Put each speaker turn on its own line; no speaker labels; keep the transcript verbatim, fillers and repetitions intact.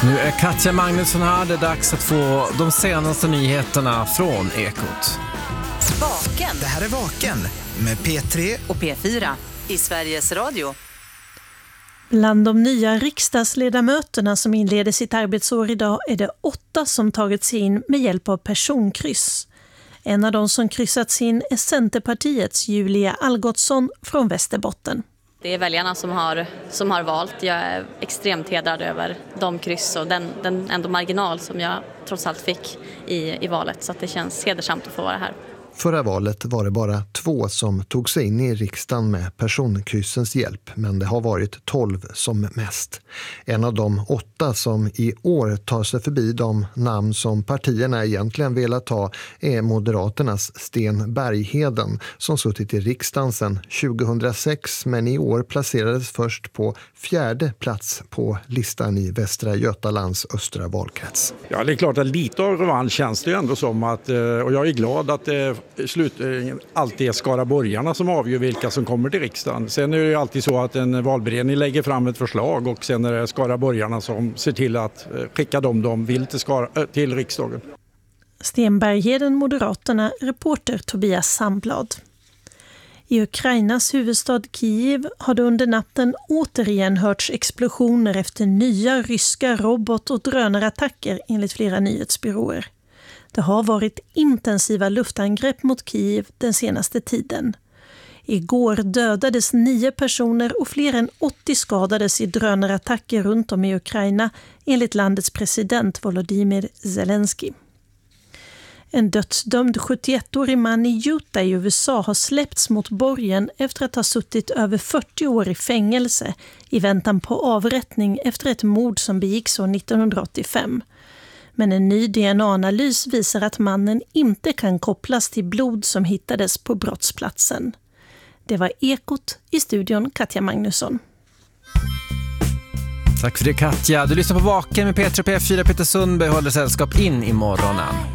Nu är Katja Magnusson här. Det är dags att få de senaste nyheterna från Ekot.
Vaken.
Det här är Vaken med P tre
och P fyra i Sveriges Radio.
Bland de nya riksdagsledamöterna som inleder sitt arbetsår idag är det åtta som tagits in med hjälp av personkryss. En av de som kryssats in är Centerpartiets Julia Algotsson från Västerbotten.
Det är väljarna som har, som har valt. Jag är extremt hedrad över de kryss och den, den ändå marginal som jag trots allt fick i, i valet. Så att det känns hedersamt att få vara här.
Förra valet var det bara två som tog sig in i riksdagen med personkryssens hjälp, men det har varit tolv som mest. En av de åtta som i år tar sig förbi de namn som partierna egentligen velat ha är Moderaternas Sten Bergheden, som suttit i riksdagen sedan tjugohundrasex men i år placerades först på fjärde plats på listan i Västra Götalands östra valkrets.
Ja, det är klart att lite av revansch känns det ju ändå som att, och jag är glad att det slut, alltid är skaraborgarna som avgör vilka som kommer till riksdagen. Sen är det ju alltid så att en valberedning lägger fram ett förslag och sen är det skaraborgarna som ser till att skicka dem de vill till, Skara, till riksdagen.
Sten Bergheden, Moderaterna, reporter Tobias Sandblad. I Ukrainas huvudstad Kiev har det under natten återigen hörts explosioner efter nya ryska robot- och drönarattacker enligt flera nyhetsbyråer. Det har varit intensiva luftangrepp mot Kiev den senaste tiden. Igår dödades nio personer och fler än åttio skadades i drönarattacker runt om i Ukraina enligt landets president Volodymyr Zelensky. En dödsdömd sjuttioettårig man i Utah i U S A har släppts mot borgen efter att ha suttit över fyrtio år i fängelse i väntan på avrättning efter ett mord som begicks år nittonhundraåttiofem. Men en ny D N A-analys visar att mannen inte kan kopplas till blod som hittades på brottsplatsen. Det var Ekot, i studion Katja Magnusson.
Tack för det, Katja. Du lyssnar på Vaken med P tre och P fyra. Peter Sundberg håller sällskap in i morgonen.